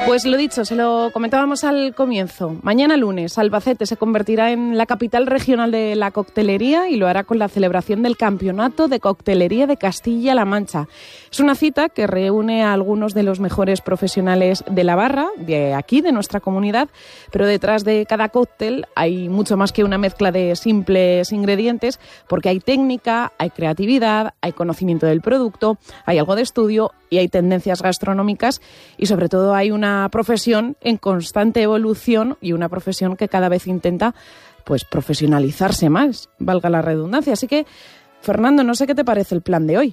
Pues lo dicho, se lo comentábamos al comienzo. Mañana lunes, Albacete se convertirá en la capital regional de la coctelería y lo hará con la celebración del Campeonato de Coctelería de Castilla-La Mancha. Es una cita que reúne a algunos de los mejores profesionales de la barra, de aquí, de nuestra comunidad, pero detrás de cada cóctel hay mucho más que una mezcla de simples ingredientes, porque hay técnica, hay creatividad, hay conocimiento del producto, hay algo de estudio y hay tendencias gastronómicas y sobre todo hay una profesión en constante evolución y una profesión que cada vez intenta pues profesionalizarse más, valga la redundancia. Así que, Fernando, no sé qué te parece el plan de hoy.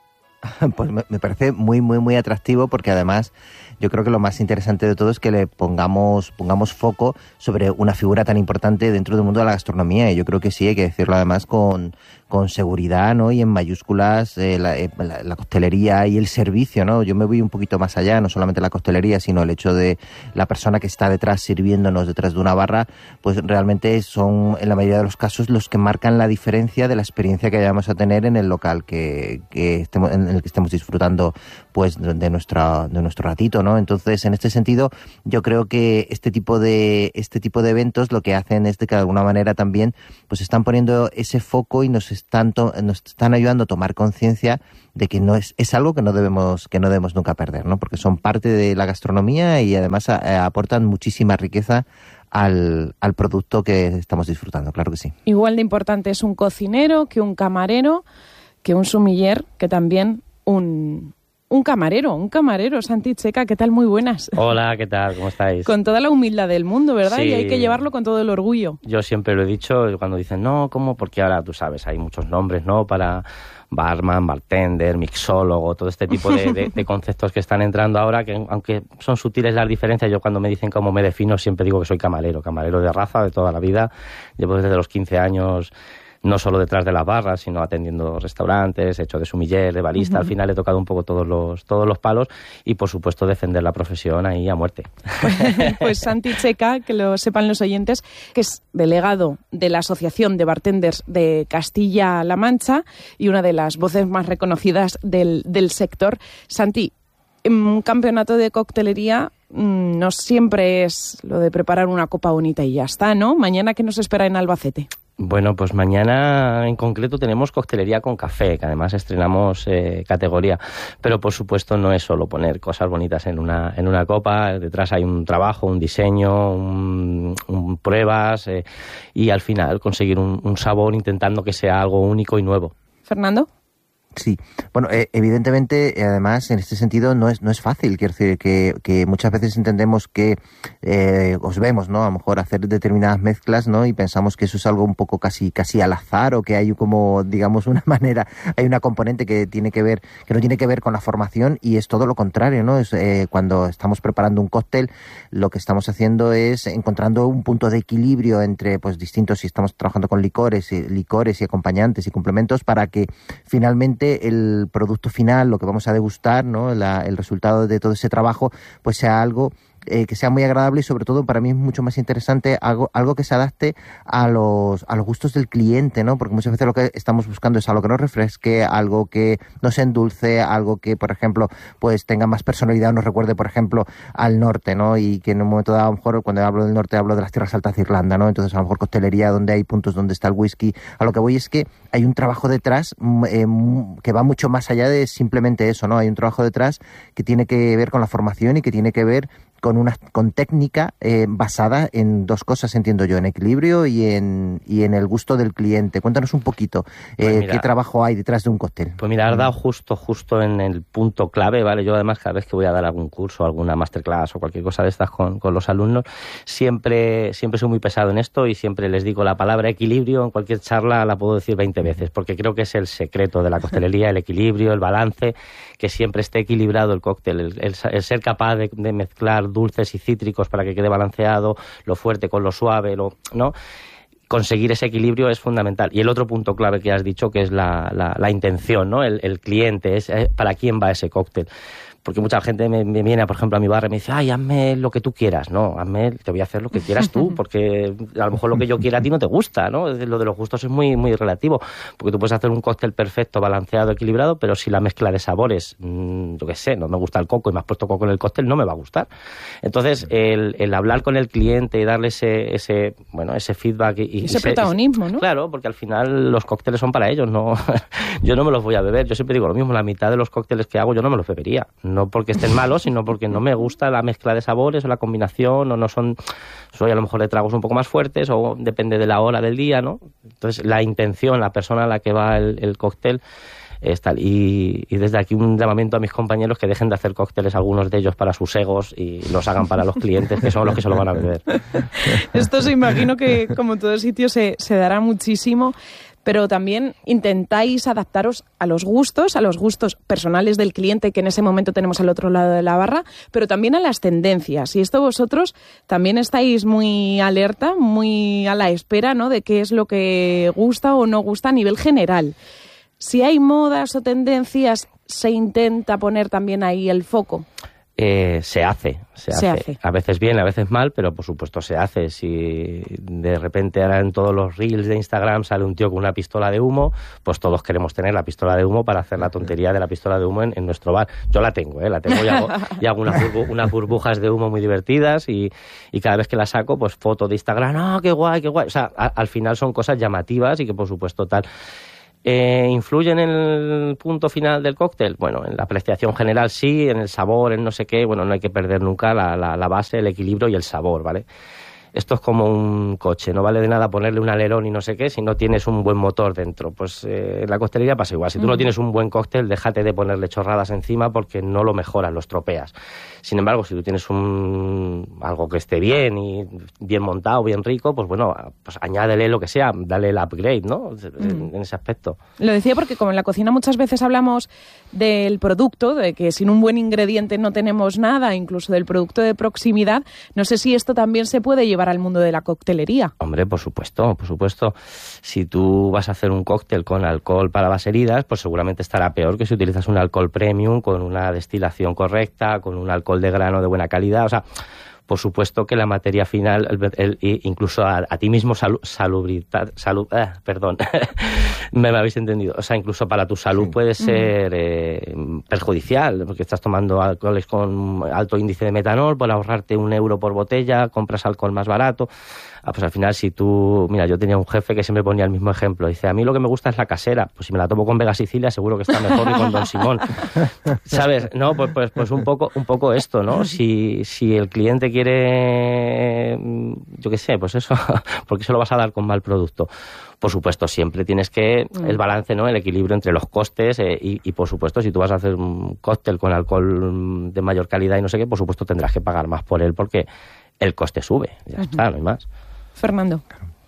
Pues me parece muy atractivo, porque además yo creo que lo más interesante de todo es que le pongamos foco sobre una figura tan importante dentro del mundo de la gastronomía, y yo creo que sí, hay que decirlo además con seguridad, ¿no? Y en mayúsculas, la coctelería y el servicio, ¿no? Yo me voy un poquito más allá, no solamente la coctelería, sino el hecho de la persona que está detrás, sirviéndonos detrás de una barra, pues realmente son, en la mayoría de los casos, los que marcan la diferencia de la experiencia que vayamos a tener en el local en el que estemos disfrutando, pues, de nuestro ratito, ¿no? Entonces, en este sentido, yo creo que este tipo de eventos lo que hacen es de que de alguna manera también pues están poniendo ese foco y nos están ayudando a tomar conciencia de que no es algo que no debemos nunca perder, ¿no? Porque son parte de la gastronomía y además aportan muchísima riqueza al producto que estamos disfrutando, claro que sí. Igual de importante es un cocinero que un camarero, que un sommelier, que también un camarero. Santi Checa, ¿qué tal? Muy buenas. Hola, ¿qué tal? ¿Cómo estáis? Con toda la humildad del mundo, ¿verdad? Sí. Y hay que llevarlo con todo el orgullo. Yo siempre lo he dicho, cuando dicen, no, ¿cómo? Porque ahora, tú sabes, hay muchos nombres, ¿no? Para barman, bartender, mixólogo, todo este tipo de conceptos que están entrando ahora, que aunque son sutiles las diferencias, yo cuando me dicen cómo me defino siempre digo que soy camarero de raza, de toda la vida. Llevo desde los 15 años... no solo detrás de las barras, sino atendiendo restaurantes, hecho de sumiller, de barista. Al final he tocado un poco todos los palos y, por supuesto, defender la profesión ahí a muerte. Pues Santi Checa, que lo sepan los oyentes, que es delegado de la Asociación de Bartenders de Castilla-La Mancha y una de las voces más reconocidas del sector. Santi, un campeonato de coctelería no siempre es lo de preparar una copa bonita y ya está, ¿no? Mañana, ¿qué nos espera en Albacete? Bueno, pues mañana en concreto tenemos coctelería con café, que además estrenamos categoría. Pero por supuesto no es solo poner cosas bonitas en una copa, detrás hay un trabajo, un diseño, pruebas y al final conseguir un sabor intentando que sea algo único y nuevo. ¿Fernando? Sí, bueno, evidentemente, además, en este sentido no es fácil. Quiero decir que muchas veces entendemos que os vemos, ¿no? A lo mejor hacer determinadas mezclas, ¿no? Y pensamos que eso es algo un poco casi al azar, o que hay como, digamos, una manera, hay una componente que no tiene que ver con la formación, y es todo lo contrario, ¿no? Es cuando estamos preparando un cóctel, lo que estamos haciendo es encontrando un punto de equilibrio entre, pues, distintos, si estamos trabajando con licores y acompañantes y complementos, para que finalmente el producto final, lo que vamos a degustar, ¿no? El resultado de todo ese trabajo, pues sea algo que sea muy agradable, y sobre todo para mí es mucho más interesante algo que se adapte a los gustos del cliente, ¿no? Porque muchas veces lo que estamos buscando es algo que nos refresque, algo que nos endulce, algo que, por ejemplo, pues tenga más personalidad, nos recuerde, por ejemplo, al norte, ¿no? Y que en un momento dado, a lo mejor, cuando hablo del norte, hablo de las tierras altas de Irlanda, ¿no? Entonces, a lo mejor coctelería donde hay puntos donde está el whisky. A lo que voy es que hay un trabajo detrás que va mucho más allá de simplemente eso, ¿no? Hay un trabajo detrás que tiene que ver con la formación y que tiene que ver con técnica basada en dos cosas, entiendo yo, en equilibrio y en el gusto del cliente. Cuéntanos un poquito qué trabajo hay detrás de un cóctel. Pues mira, has dado justo en el punto clave, ¿vale? Yo además cada vez que voy a dar algún curso, alguna masterclass o cualquier cosa de estas con los alumnos, siempre soy muy pesado en esto y siempre les digo la palabra equilibrio. En cualquier charla la puedo decir 20 veces, porque creo que es el secreto de la coctelería, el equilibrio, el balance, que siempre esté equilibrado el cóctel, el ser capaz de mezclar dulces y cítricos para que quede balanceado, lo fuerte con lo suave, ¿no? Conseguir ese equilibrio es fundamental. Y el otro punto clave que has dicho, que es la intención, ¿no? El cliente, es para quién va ese cóctel. porque mucha gente me viene, por ejemplo, a mi bar y me dice, ay, hazme lo que tú quieras. No, te voy a hacer lo que quieras tú, porque a lo mejor lo que yo quiera a ti no te gusta, ¿no? Lo de los gustos es muy, muy relativo, porque tú puedes hacer un cóctel perfecto, balanceado, equilibrado, pero si la mezcla de sabores, yo qué sé, no me gusta el coco y me has puesto coco en el cóctel, no me va a gustar. Entonces, el hablar con el cliente y darle ese feedback y ese protagonismo, ¿no? Claro, porque al final los cócteles son para ellos, no yo no me los voy a beber. Yo siempre digo lo mismo, la mitad de los cócteles que hago yo no me los bebería. No porque estén malos, sino porque no me gusta la mezcla de sabores o la combinación, o no soy a lo mejor de tragos un poco más fuertes, o depende de la hora del día, ¿no? Entonces, la intención, la persona a la que va el cóctel es tal. Y desde aquí un llamamiento a mis compañeros que dejen de hacer cócteles, algunos de ellos para sus egos, y los hagan para los clientes, que son los que se lo van a beber. Esto se imagino que, como en todo sitio, se dará muchísimo. Pero también intentáis adaptaros a los gustos personales del cliente que en ese momento tenemos al otro lado de la barra, pero también a las tendencias. Y esto vosotros también estáis muy alerta, muy a la espera, ¿no?, de qué es lo que gusta o no gusta a nivel general. Si hay modas o tendencias, se intenta poner también ahí el foco. Se hace. A veces bien, a veces mal, pero por supuesto se hace. Si de repente ahora en todos los reels de Instagram sale un tío con una pistola de humo, pues todos queremos tener la pistola de humo para hacer la tontería de la pistola de humo en nuestro bar. Yo la tengo y hago unas burbujas de humo muy divertidas, y cada vez que la saco, pues foto de Instagram, ¡ah, qué guay, qué guay! O sea, al final son cosas llamativas y que por supuesto tal. ¿Influyen en el punto final del cóctel? Bueno, en la apreciación general sí, en el sabor, en no sé qué. Bueno, no hay que perder nunca la base, el equilibrio y el sabor, ¿vale? Esto es como un coche, no vale de nada ponerle un alerón y no sé qué si no tienes un buen motor dentro. Pues en la coctelería pasa igual. Si tú no tienes un buen cóctel, déjate de ponerle chorradas encima, porque no lo mejoras, lo estropeas. Sin embargo, si tú tienes algo que esté bien y bien montado, bien rico, pues bueno, pues añádele lo que sea, dale el upgrade, ¿no? En ese aspecto. Lo decía porque como en la cocina muchas veces hablamos del producto, de que sin un buen ingrediente no tenemos nada, incluso del producto de proximidad, no sé si esto también se puede llevar al mundo de la coctelería. Hombre, por supuesto. Si tú vas a hacer un cóctel con alcohol para las heridas, pues seguramente estará peor que si utilizas un alcohol premium con una destilación correcta, con un alcohol de grano de buena calidad. O sea, por supuesto que la materia final, incluso a ti mismo me habéis entendido. O sea, incluso para tu salud puede ser perjudicial, porque estás tomando alcoholes con alto índice de metanol por ahorrarte €1 por botella, compras alcohol más barato. Pues al final, si tú... Mira, yo tenía un jefe que siempre ponía el mismo ejemplo. Dice, a mí lo que me gusta es la casera. Pues si me la tomo con Vega Sicilia, seguro que está mejor que con Don Simón. ¿Sabes? No, pues un poco esto, ¿no? Si el cliente quiere... Yo qué sé, pues eso. ¿Por qué se lo vas a dar con mal producto? Por supuesto, siempre tienes que... El balance, ¿no? El equilibrio entre los costes y por supuesto, si tú vas a hacer un cóctel con alcohol de mayor calidad y no sé qué, por supuesto tendrás que pagar más por él porque el coste sube. Ya está, no hay más. Fernando.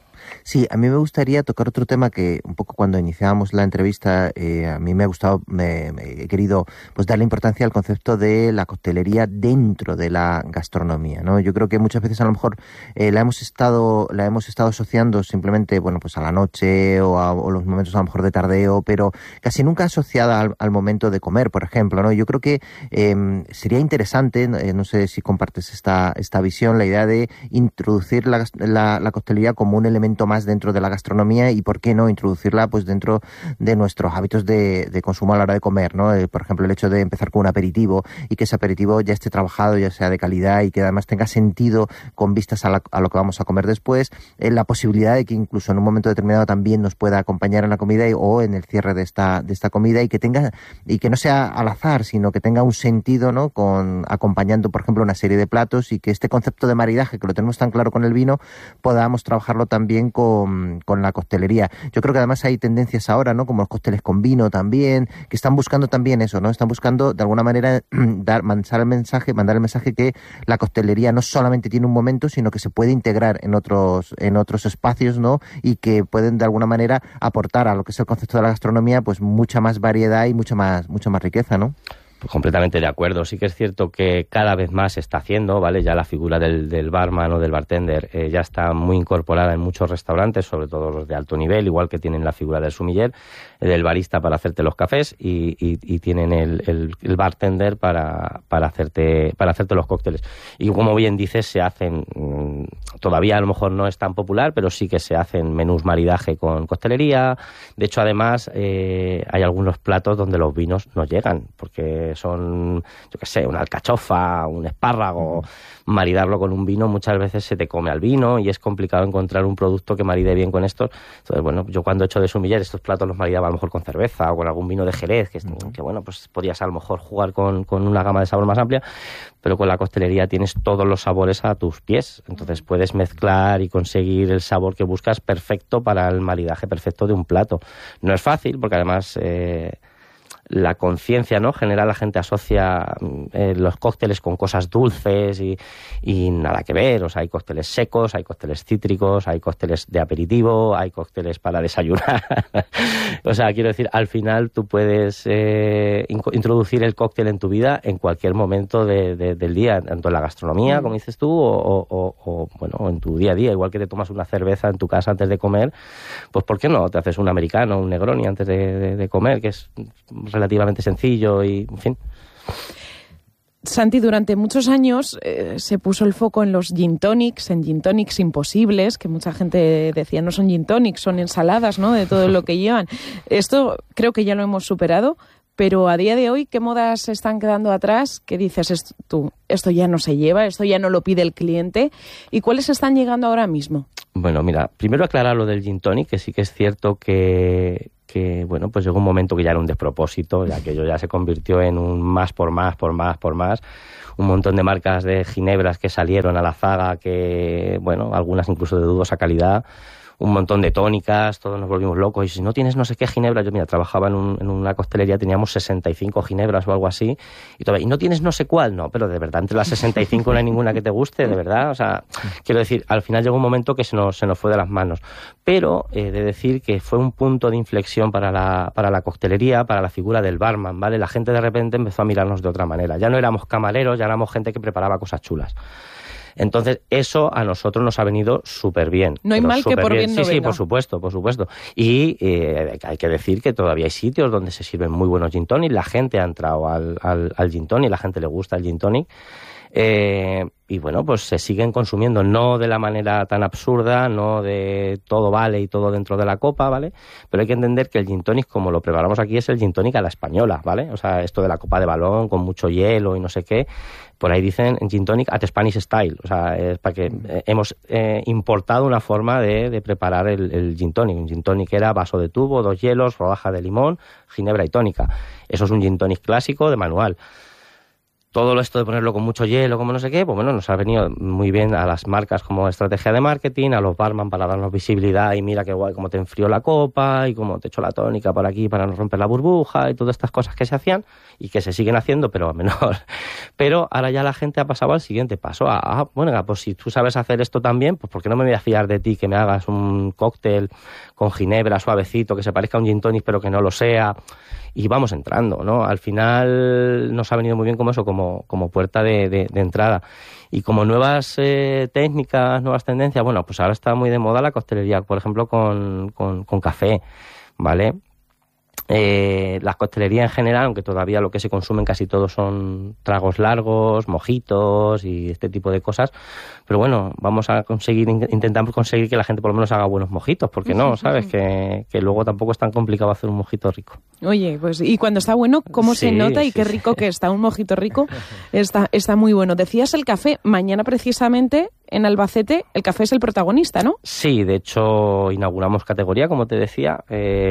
Sí, a mí me gustaría tocar otro tema que un poco cuando iniciábamos la entrevista a mí me ha gustado, he querido pues darle importancia al concepto de la coctelería dentro de la gastronomía, ¿no? Yo creo que muchas veces a lo mejor la hemos estado asociando simplemente, bueno, pues a la noche o los momentos a lo mejor de tardeo, pero casi nunca asociada al momento de comer, por ejemplo, ¿no? Yo creo que sería interesante, no sé si compartes esta visión, la idea de introducir la coctelería como un elemento más dentro de la gastronomía y por qué no introducirla pues dentro de nuestros hábitos de consumo a la hora de comer, ¿no? Por ejemplo, el hecho de empezar con un aperitivo y que ese aperitivo ya esté trabajado, ya sea de calidad y que además tenga sentido con vistas a lo que vamos a comer después, la posibilidad de que incluso en un momento determinado también nos pueda acompañar en la comida o en el cierre de esta comida y que no sea al azar, sino que tenga un sentido, ¿no? Acompañando, por ejemplo, una serie de platos y que este concepto de maridaje, que lo tenemos tan claro con el vino, podamos trabajarlo también con la coctelería. Yo creo que además hay tendencias ahora, ¿no? Como los cócteles con vino también, que están buscando también eso, ¿no? Están buscando de alguna manera mandar el mensaje que la coctelería no solamente tiene un momento, sino que se puede integrar en otros espacios, ¿no? Y que pueden de alguna manera aportar a lo que es el concepto de la gastronomía, pues mucha más variedad y mucha más riqueza, ¿no? Pues completamente de acuerdo. Sí que es cierto que cada vez más se está haciendo, ¿vale? Ya la figura del barman o del bartender ya está muy incorporada en muchos restaurantes, sobre todo los de alto nivel, igual que tienen la figura del sommelier, del barista para hacerte los cafés y tienen el bartender para hacerte los cócteles. Y como bien dices, se hacen, todavía a lo mejor no es tan popular, pero sí que se hacen menús maridaje con coctelería. De hecho, además, hay algunos platos donde los vinos no llegan, porque son, yo qué sé, una alcachofa, un espárrago, maridarlo con un vino, muchas veces se te come al vino y es complicado encontrar un producto que maride bien con estos. Entonces, bueno, yo cuando he hecho de sommelier estos platos los maridaba a lo mejor con cerveza o con algún vino de Jerez, que bueno, pues podías a lo mejor jugar con una gama de sabor más amplia, pero con la coctelería tienes todos los sabores a tus pies, entonces puedes mezclar y conseguir el sabor que buscas perfecto para el maridaje perfecto de un plato. No es fácil, porque además la conciencia, ¿no?, general, la gente asocia los cócteles con cosas dulces y nada que ver. O sea, hay cócteles secos, hay cócteles cítricos, hay cócteles de aperitivo, hay cócteles para desayunar. O sea, quiero decir, al final tú puedes introducir el cóctel en tu vida en cualquier momento del día, tanto en la gastronomía, como dices tú, o bueno, en tu día a día. Igual que te tomas una cerveza en tu casa antes de comer, pues ¿por qué no? Te haces un americano, un Negroni antes de comer, que es relativamente sencillo y, en fin. Santi, durante muchos años se puso el foco en los gin tonics, en gin tonics imposibles, que mucha gente decía no son gin tonics, son ensaladas, ¿no?, de todo lo que llevan. Esto creo que ya lo hemos superado, pero a día de hoy, ¿qué modas se están quedando atrás? ¿Qué dices tú? Esto ya no se lleva, esto ya no lo pide el cliente. ¿Y cuáles están llegando ahora mismo? Bueno, mira, primero aclarar lo del gin tonic, que sí que es cierto que bueno, pues llegó un momento que ya era un despropósito, ya que aquello ya se convirtió en un más por más, un montón de marcas de ginebras que salieron a la zaga, que, bueno, algunas incluso de dudosa calidad, un montón de tónicas, todos nos volvimos locos, y si no tienes no sé qué ginebra, yo mira, trabajaba en una coctelería, teníamos 65 ginebras o algo así, y no tienes no sé cuál, no, pero de verdad, entre las 65 no hay ninguna que te guste, de verdad, o sea, quiero decir, al final llegó un momento que se nos fue de las manos, pero de decir que fue un punto de inflexión para la coctelería, para la figura del barman, ¿vale? La gente de repente empezó a mirarnos de otra manera, ya no éramos camareros, ya éramos gente que preparaba cosas chulas. Entonces, eso a nosotros nos ha venido súper bien. No hay mal que por bien no venga. Sí, por supuesto. Y hay que decir que todavía hay sitios donde se sirven muy buenos gin tonic. La gente ha entrado al gin tonic, la gente le gusta el gin tonic. Y bueno, pues se siguen consumiendo, no de la manera tan absurda, no de todo vale y todo dentro de la copa, ¿vale? Pero hay que entender que el gin tonic, como lo preparamos aquí, es el gin tonic a la española, ¿vale? O sea, esto de la copa de balón con mucho hielo y no sé qué, por ahí dicen gin tonic at Spanish style, o sea, es para que hemos importado una forma de preparar el gin tonic. Un gin tonic era vaso de tubo, 2 hielos, rodaja de limón, ginebra y tónica. Eso es un gin tonic clásico de manual. Todo esto de ponerlo con mucho hielo, como no sé qué, pues bueno, nos ha venido muy bien a las marcas como estrategia de marketing, a los barman para darnos visibilidad y mira qué guay cómo te enfrió la copa y cómo te echo la tónica por aquí para no romper la burbuja y todas estas cosas que se hacían y que se siguen haciendo, pero a menor. Pero ahora ya la gente ha pasado al siguiente paso. Bueno, pues si tú sabes hacer esto también, pues ¿por qué no me voy a fiar de ti que me hagas un cóctel con ginebra suavecito, que se parezca a un gin tonic pero que no lo sea? Y vamos entrando, ¿no? Al final nos ha venido muy bien como eso, como puerta de entrada. Y como nuevas técnicas, nuevas tendencias, bueno, pues ahora está muy de moda la coctelería, por ejemplo, con café, ¿vale? La coctelería en general, aunque todavía lo que se consumen casi todos son tragos largos, mojitos y este tipo de cosas, pero bueno, vamos a intentamos conseguir que la gente por lo menos haga buenos mojitos, porque no, ¿sabes? Que luego tampoco es tan complicado hacer un mojito rico. Oye, pues y cuando está bueno, ¿cómo se nota? Y qué rico que está un mojito rico, está muy bueno. Decías el café, mañana precisamente en Albacete el café es el protagonista, ¿no? Sí, de hecho inauguramos categoría, como te decía.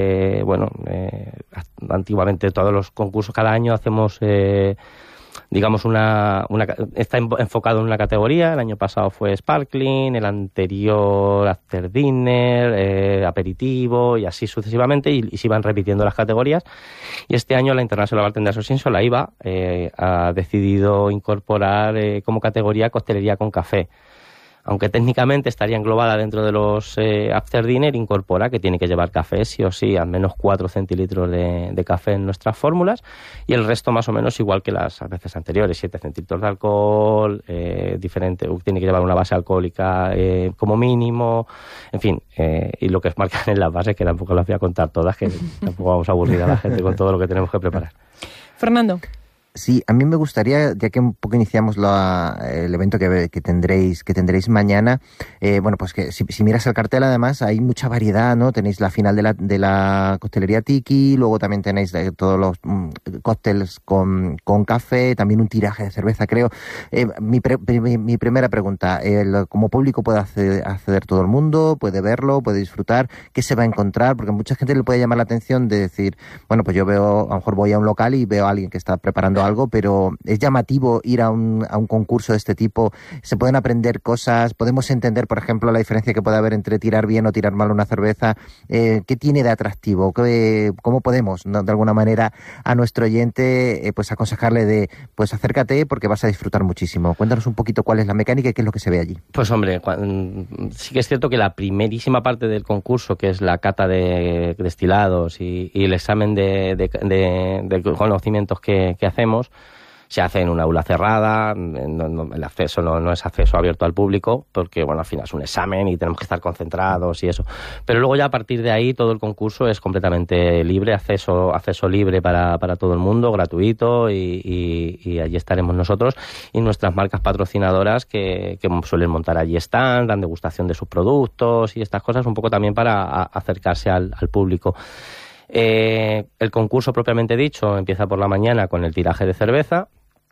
Antiguamente todos los concursos cada año hacemos, digamos, está enfocado en una categoría. El año pasado fue Sparkling, el anterior After Dinner, aperitivo y así sucesivamente, y se iban repitiendo las categorías. Y este año la International Bartender Association, la IBA, ha decidido incorporar como categoría coctelería con café. aunque técnicamente estaría englobada dentro de los after dinner, incorpora que tiene que llevar café, sí o sí, al menos 4 centilitros de café en nuestras fórmulas, y el resto más o menos igual que las veces anteriores, 7 centilitros de alcohol, diferente, tiene que llevar una base alcohólica como mínimo, en fin, y lo que marcan en las bases, que tampoco las voy a contar todas, que tampoco vamos a aburrir a la gente con todo lo que tenemos que preparar. Fernando. Sí, a mí me gustaría, ya que un poco iniciamos el evento que tendréis mañana, bueno, pues que si miras el cartel, además hay mucha variedad, ¿no? Tenéis la final de la coctelería Tiki, luego también tenéis todos los cócteles con café, también un tiraje de cerveza, creo. Mi primera pregunta, ¿como público puede acceder todo el mundo? ¿Puede verlo? ¿Puede disfrutar? ¿Qué se va a encontrar? Porque a mucha gente le puede llamar la atención de decir, bueno, pues yo veo, a lo mejor voy a un local y veo a alguien que está preparando algo, pero es llamativo ir a un concurso de este tipo. Se pueden aprender cosas, podemos entender, por ejemplo, la diferencia que puede haber entre tirar bien o tirar mal una cerveza. ¿Qué tiene de atractivo? ¿Cómo podemos, ¿no?, de alguna manera, a nuestro oyente pues aconsejarle pues acércate porque vas a disfrutar muchísimo? Cuéntanos un poquito cuál es la mecánica y qué es lo que se ve allí. Pues hombre, sí que es cierto que la primerísima parte del concurso, que es la cata de destilados y el examen de conocimientos que hacemos, se hace en una aula cerrada, el acceso no es acceso abierto al público, porque bueno, al final es un examen y tenemos que estar concentrados y eso. Pero luego ya a partir de ahí todo el concurso es completamente libre, acceso libre para todo el mundo, gratuito, y allí estaremos nosotros y nuestras marcas patrocinadoras que suelen montar allí stand, dan degustación de sus productos y estas cosas, un poco también para acercarse al público. El concurso propiamente dicho empieza por la mañana con el tiraje de cerveza.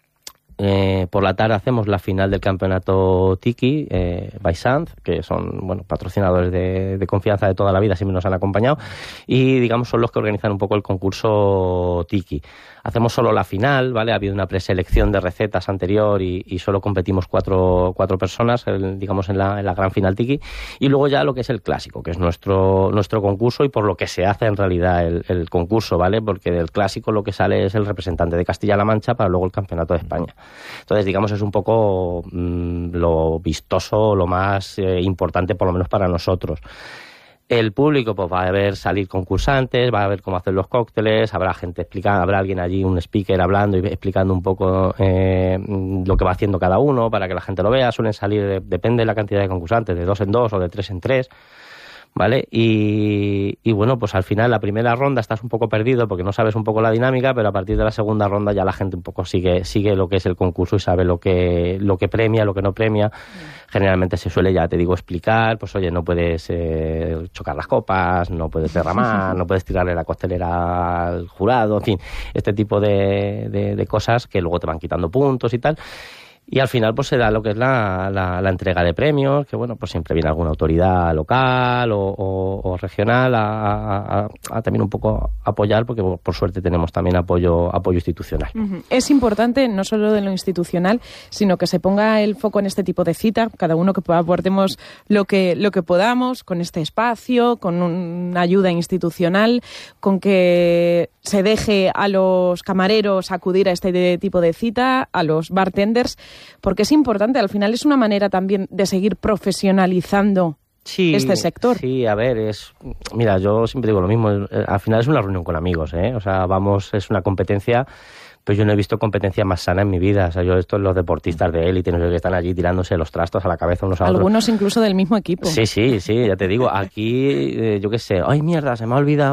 Por la tarde hacemos la final del campeonato Tiki by Sanz, que son patrocinadores de confianza de toda la vida, siempre nos han acompañado, y digamos son los que organizan un poco el concurso Tiki. Hacemos solo la final, ¿vale? Ha habido una preselección de recetas anterior y solo competimos cuatro personas, digamos, en la gran final Tiki. Y luego ya lo que es el clásico, que es nuestro concurso y por lo que se hace en realidad el concurso, ¿vale? Porque del clásico lo que sale es el representante de Castilla-La Mancha para luego el Campeonato de España. Entonces, digamos, es un poco lo vistoso, lo más importante, por lo menos para nosotros. El público pues va a ver salir concursantes, va a ver cómo hacer los cócteles, habrá gente explicando, habrá alguien allí, un speaker hablando y explicando un poco lo que va haciendo cada uno para que la gente lo vea. Suelen salir, depende de la cantidad de concursantes, de 2 en 2 o de 3 en 3. ¿Vale? Y bueno, pues al final la primera ronda estás un poco perdido porque no sabes un poco la dinámica, pero a partir de la segunda ronda ya la gente un poco sigue lo que es el concurso y sabe lo que premia, lo que no premia. Generalmente se suele, ya te digo, explicar, pues oye, no puedes chocar las copas, no puedes derramar, no puedes tirarle la costelera al jurado, en fin, este tipo de cosas que luego te van quitando puntos y tal. Y al final pues se da lo que es la entrega de premios, que bueno, pues siempre viene alguna autoridad local o regional a también un poco apoyar, porque por suerte tenemos también apoyo institucional. Es importante no solo de lo institucional, sino que se ponga el foco en este tipo de cita, cada uno que aportemos lo que podamos, con este espacio, con una ayuda institucional, con que se deje a los camareros acudir a este tipo de cita, a los bartenders, porque es importante, al final es una manera también de seguir profesionalizando este sector. Sí, a ver, mira, yo siempre digo lo mismo, al final es una reunión con amigos, o sea, es una competencia, pero yo no he visto competencia más sana en mi vida. O sea, yo estos los deportistas de élite, no sé, que están allí tirándose los trastos a la cabeza unos a otros. Algunos incluso del mismo equipo. Sí, ya te digo, aquí, yo qué sé, ay mierda, se me ha olvidado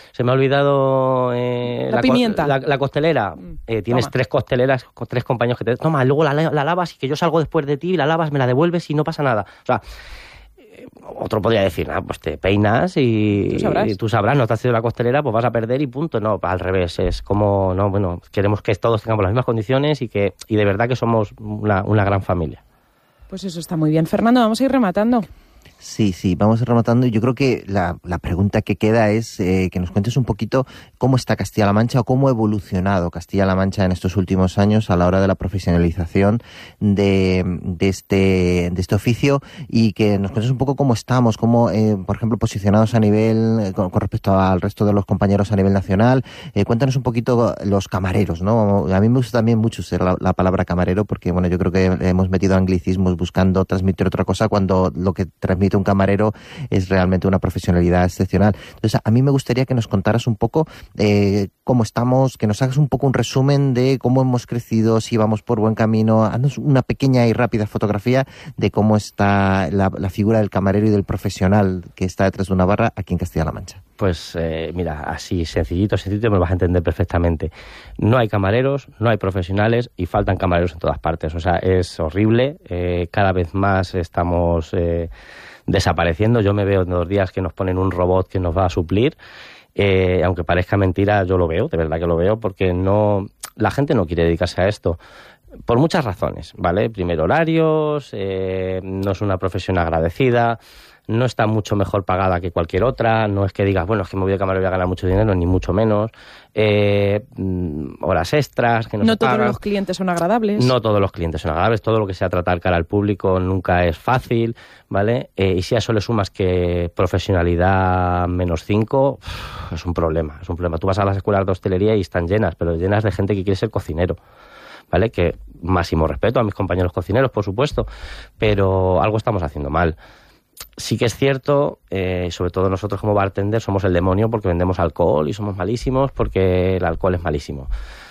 la pimienta. La costelera. Tienes 3 costeleras con 3 compañeros que te... Toma, luego la lavas y que yo salgo después de ti, la lavas, me la devuelves y no pasa nada. O sea, otro podría decir, pues te peinas y tú sabrás, no te has ido la costelera, pues vas a perder y punto. No, al revés, es como, no, bueno, queremos que todos tengamos las mismas condiciones y de verdad que somos una gran familia. Pues eso está muy bien. Fernando, vamos a ir rematando. Sí, vamos rematando. Yo creo que la pregunta que queda es que nos cuentes un poquito cómo está Castilla-La Mancha o cómo ha evolucionado Castilla-La Mancha en estos últimos años a la hora de la profesionalización de este oficio, y que nos cuentes un poco cómo estamos, cómo, por ejemplo, posicionados a nivel, con respecto al resto de los compañeros a nivel nacional. Cuéntanos un poquito los camareros, ¿no? A mí me gusta también mucho usar la palabra camarero, porque bueno, yo creo que hemos metido anglicismos buscando transmitir otra cosa cuando lo que transmite un camarero es realmente una profesionalidad excepcional. Entonces, a mí me gustaría que nos contaras un poco cómo estamos, que nos hagas un poco un resumen de cómo hemos crecido, si vamos por buen camino. Haznos una pequeña y rápida fotografía de cómo está la figura del camarero y del profesional que está detrás de una barra aquí en Castilla-La Mancha. Pues mira, así sencillito me lo vas a entender perfectamente. No hay camareros, no hay profesionales y faltan camareros en todas partes. O sea, es horrible. Cada vez más estamos desapareciendo. Yo me veo en 2 días que nos ponen un robot que nos va a suplir. Aunque parezca mentira, yo lo veo, de verdad que lo veo, porque la gente no quiere dedicarse a esto. Por muchas razones, ¿vale? Primero, horarios, no es una profesión agradecida, no está mucho mejor pagada que cualquier otra, no es que digas, bueno, es que me voy de camarero y voy a ganar mucho dinero, ni mucho menos. Horas extras que no se pagan. No todos los clientes son agradables. No todos los clientes son agradables, todo lo que sea tratar cara al público nunca es fácil, ¿vale? Y si a eso le sumas que profesionalidad -5, es un problema. Tú vas a las escuelas de hostelería y están llenas, pero llenas de gente que quiere ser cocinero, ¿vale? Que máximo respeto a mis compañeros cocineros, por supuesto, pero algo estamos haciendo mal. Sí que es cierto, sobre todo nosotros como bartenders somos el demonio porque vendemos alcohol y somos malísimos porque el alcohol es malísimo.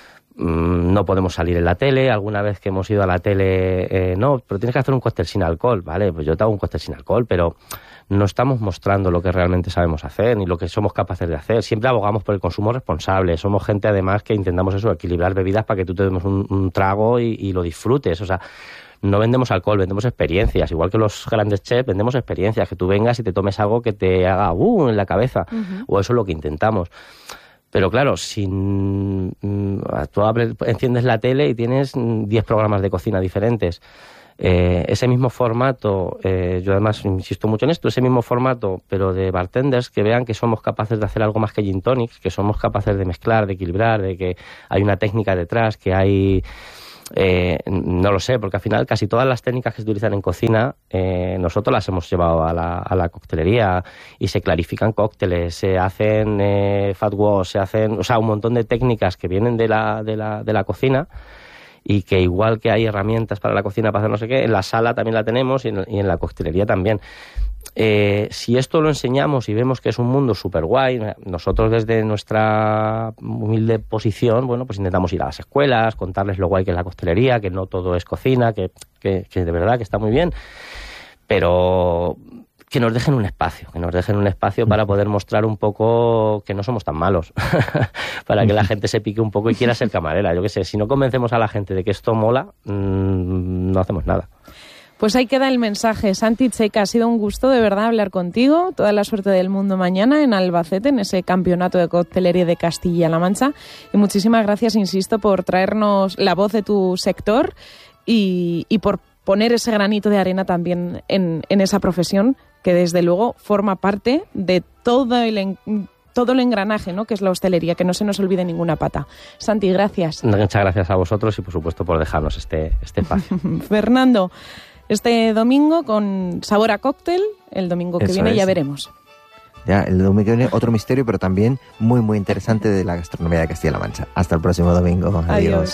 No podemos salir en la tele. Alguna vez que hemos ido a la tele, no, pero tienes que hacer un cóctel sin alcohol, ¿vale? Pues yo te hago un cóctel sin alcohol, pero no estamos mostrando lo que realmente sabemos hacer ni lo que somos capaces de hacer. Siempre abogamos por el consumo responsable. Somos gente, además, que intentamos eso, equilibrar bebidas para que tú te des un trago y lo disfrutes. O sea, no vendemos alcohol, vendemos experiencias. Igual que los grandes chefs, vendemos experiencias. Que tú vengas y te tomes algo que te haga en la cabeza. Uh-huh. O eso es lo que intentamos. Pero claro, tú enciendes la tele y tienes 10 programas de cocina diferentes. Ese mismo formato, yo además insisto mucho en esto, ese mismo formato, pero de bartenders que vean que somos capaces de hacer algo más que gin tonics, que somos capaces de mezclar, de equilibrar, de que hay una técnica detrás, que hay... no lo sé, porque al final casi todas las técnicas que se utilizan en cocina nosotros las hemos llevado a la coctelería y se clarifican cócteles, se hacen fat wash, se hacen, o sea, un montón de técnicas que vienen de la cocina, y que igual que hay herramientas para la cocina para hacer no sé qué, en la sala también la tenemos y en la coctelería también. Si esto lo enseñamos y vemos que es un mundo súper guay, nosotros desde nuestra humilde posición, bueno, pues intentamos ir a las escuelas, contarles lo guay que es la coctelería, que no todo es cocina, que de verdad que está muy bien, pero que nos dejen un espacio para poder mostrar un poco que no somos tan malos, para que la gente se pique un poco y quiera ser camarera. Yo qué sé, si no convencemos a la gente de que esto mola, no hacemos nada. Pues ahí queda el mensaje. Santi Checa, ha sido un gusto de verdad hablar contigo. Toda la suerte del mundo mañana en Albacete, en ese campeonato de coctelería de Castilla-La Mancha. Y muchísimas gracias, insisto, por traernos la voz de tu sector y por poner ese granito de arena también en esa profesión que desde luego forma parte de todo el engranaje, ¿no?, que es la hostelería, que no se nos olvide ninguna pata. Santi, gracias. Muchas gracias a vosotros y por supuesto por dejarnos este espacio. Fernando, este domingo con sabor a cóctel, el domingo que viene ya veremos. Ya, el domingo que viene otro misterio, pero también muy, muy interesante de la gastronomía de Castilla-La Mancha. Hasta el próximo domingo. Adiós.